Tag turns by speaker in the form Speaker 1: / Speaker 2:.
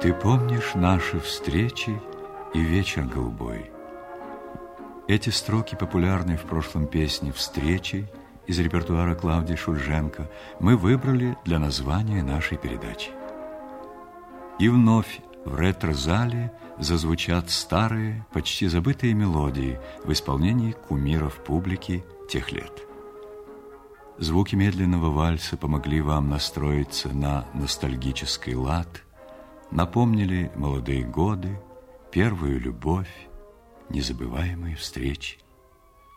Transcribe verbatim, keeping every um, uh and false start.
Speaker 1: Ты помнишь наши встречи и вечер голубой? Эти строки, популярные в прошлом песне «Встречи» из репертуара Клавдии Шульженко, мы выбрали для названия нашей передачи. И вновь в ретро-зале зазвучат старые, почти забытые мелодии в исполнении кумиров публики тех лет. Звуки медленного вальса помогли вам настроиться на ностальгический лад, напомнили молодые годы, первую любовь, незабываемые встречи.